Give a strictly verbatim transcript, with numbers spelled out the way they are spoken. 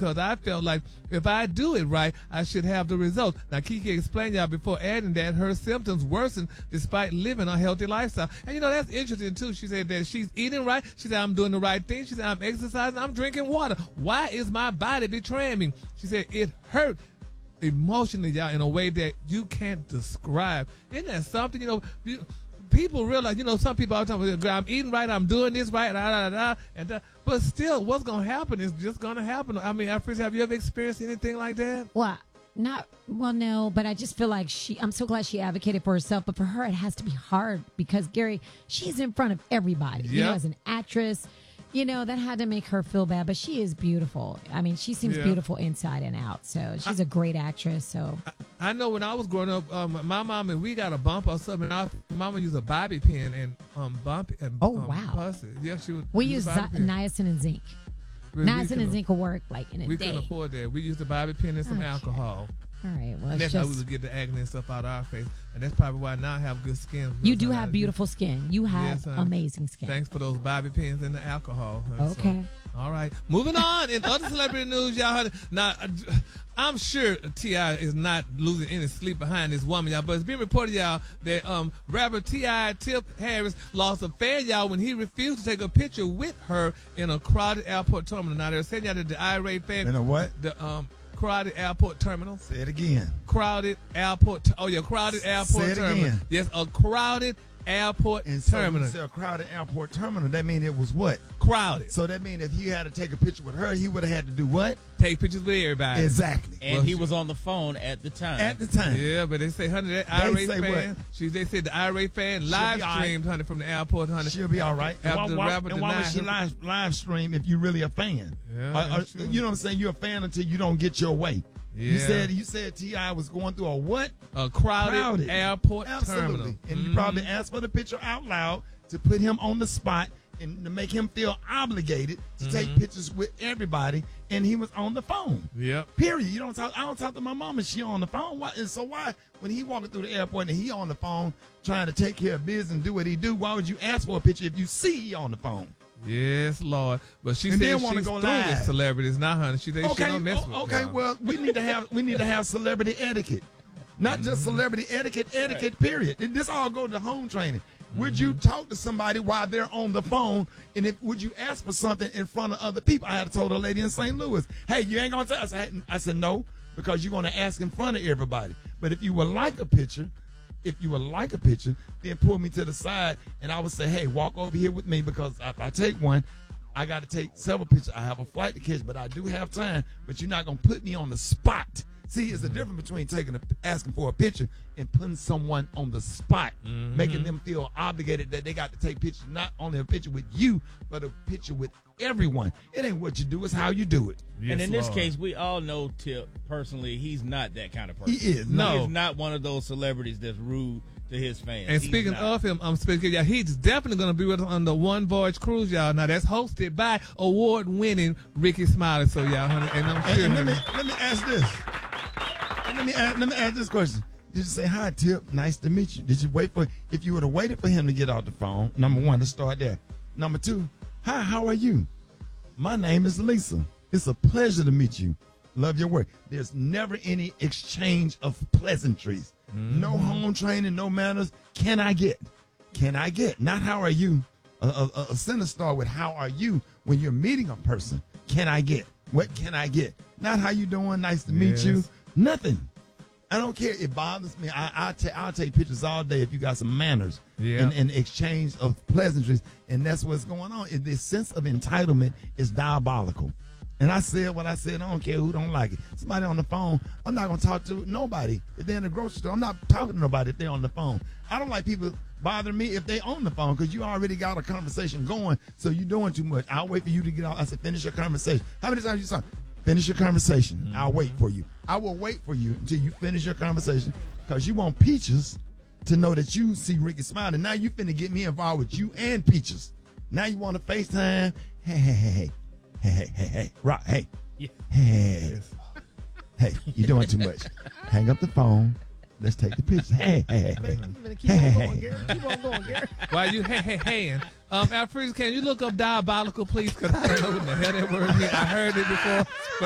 because I felt like if I do it right, I should have the results. Now, Kiki explained y'all before adding that her symptoms worsened despite living a healthy lifestyle. And, you know, that's interesting, too. She said that she's eating right. She said, I'm doing the right thing. She said, I'm exercising. I'm drinking water. Why is my body betraying me? She said, it hurt emotionally, y'all, in a way that you can't describe. Isn't that something? You know, you, people realize, you know, some people are talking about, I'm eating right, I'm doing this right, da, da, da, and da. But still, what's going to happen is just going to happen. I mean, Afreeze, have you ever experienced anything like that? Well, not, well, no, but I just feel like she, I'm so glad she advocated for herself, but for her, it has to be hard because, Gary, she's in front of everybody, you Yep. know, as an actress. You know, that had to make her feel bad, but she is beautiful. I mean, she seems Yeah. beautiful inside and out. So she's a great actress. So I, I know when I was growing up, um, my mom and we got a bump or something. And our mama used a bobby pin and um bump it and Oh, um, wow. bust it. Yeah, she would. we use use a bobby pin. niacin and zinc. We- we Niacin couldn't- and zinc will work like in a We day. couldn't afford that. We used a bobby pin and some Okay. alcohol. All right. Well, And it's that's how we just, would get the acne and stuff out of our face. And that's probably why now I have good skin. you do Because I have had- beautiful skin. You have Yes, honey. amazing skin. Thanks for those bobby pins and the alcohol. honey. So, Okay. all right. Moving on. In other celebrity news, y'all heard. Now, I'm sure T I is not losing any sleep behind this woman, y'all. But it's been reported, y'all, that um, rapper T I Tip Harris lost a fan, y'all, when he refused to take a picture with her in a crowded airport terminal. Now, they're saying, y'all, that the irate fan. In a what? The um, crowded airport terminal. Say it again. Crowded airport. Oh, yeah, crowded airport Say it terminal. again. Yes, a crowded airport And so terminal. you said a crowded airport terminal. That means it was what? Crowded. So that means if he had to take a picture with her, he would have had to do what? Take pictures with everybody. Exactly. And Well, he she- was on the phone at the time. At the time. Yeah, but they say, honey, that They irate say fan. what? She, they said the irate fan She'll live be all right. streamed, honey, from the airport, honey. She'll be all right. And After why, the why- rapper and why would denied she her- live, live stream if you really a fan? Yeah, Or- or- that's true. you know what I'm saying? You're a fan until you don't get your way. You Yeah. said you said T I was going through a what? A crowded, Crowded. airport Absolutely. terminal. And you Mhm. probably asked for the picture out loud to put him on the spot and to make him feel obligated to take Mm-hmm. pictures with everybody. And he was on the phone. Yep. Period. You don't talk. I don't talk to my mom and she on the phone. Why? And so why, when he walking through the airport and he on the phone trying to take care of business and do what he do, why would you ask for a picture if you see he on the phone? Yes, Lord. But she And said then she's wanna through go live. with celebrities now, honey. She said she Okay. don't mess with o- okay. y'all. Well, we need to have we need to have celebrity etiquette, not just celebrity etiquette. Etiquette. Period. And this all go to home training. Would you talk to somebody while they're on the phone? And if would you ask for something in front of other people? I had told a lady in Saint Louis, "Hey, you ain't gonna tell us." I said, I said no, because you're gonna ask in front of everybody. But if you would like a picture, if you would like a picture, then pull me to the side, and I would say, "Hey, walk over here with me," because if I take one, I got to take several pictures. I have a flight to catch, but I do have time. But you're not gonna put me on the spot. See, it's a difference between taking a, asking for a picture and putting someone on the spot, Mm-hmm. making them feel obligated that they got to take pictures, not only a picture with you, but a picture with everyone. It ain't what you do, it's how you do it. Yes, and in this Lord. case, we all know Tip personally. He's not that kind of person. He is. No. He's not one of those celebrities that's rude to his fans. And He's speaking not. of him, I'm speaking. Yeah, he's definitely going to be with us on the One Voyage cruise, y'all. Now that's hosted by award-winning Ricky Smiley. So y'all, honey, and I'm And, sure. and let me honey, let me ask this. And let me ask, let me ask this question. Did you say hi, Tip? Nice to meet you. Did you wait for if you would have waited for him to get off the phone? Number one, to start there. Number two, hi, how are you? My name is Lisa. It's a pleasure to meet you. Love your work. There's never any exchange of pleasantries. No home training, no manners. Can I get? Can I get? Not how are you? A, a, a sentence start with how are you when you're meeting a person. Can I get? What can I get? Not how you doing. Nice to meet Yes. you. Nothing. I don't care. It bothers me. I, I ta- I'll take pictures all day if you got some manners Yeah. and, and exchange of pleasantries. And that's what's going on. Is this sense of entitlement is diabolical. And I said what I said. I don't care who don't like it. Somebody on the phone, I'm not going to talk to nobody. If they're in the grocery store, I'm not talking to nobody if they're on the phone. I don't like people bothering me if they on the phone because you already got a conversation going, so you're doing too much. I'll wait for you to get out. I said, finish your conversation. How many times you saw? Finish your conversation. Mm-hmm. I'll wait for you. I will wait for you until you finish your conversation because you want Peaches to know that you see Ricky smiling. Now you finna get me involved with you and Peaches. Now you want to FaceTime. Hey, hey, hey, hey. Hey, hey, hey, hey. Rock, hey. Yeah. Hey. Hey, you're doing too much. Hang up the phone. Let's take the picture. Hey, hey, hey, hey. Keep Hey, on hey, going, hey. Gary. Keep on going, Gary. While you hey hey hey, um, Alfred, can you look up diabolical, please? Because I don't know what the hell that word means. I heard it before.